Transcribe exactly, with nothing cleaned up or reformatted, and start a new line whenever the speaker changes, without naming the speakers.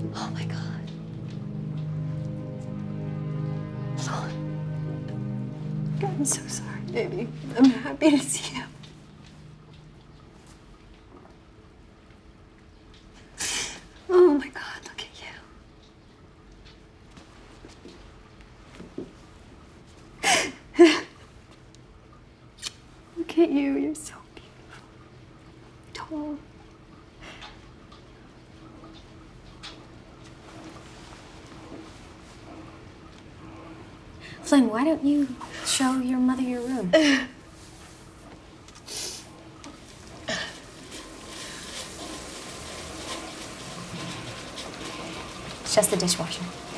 Oh my God. I'm so sorry, baby. I'm happy to see you. Oh my God, look at you. Look at you, you're so beautiful. Tall.
Flynn, why don't you show your mother your room? It's just the dishwasher.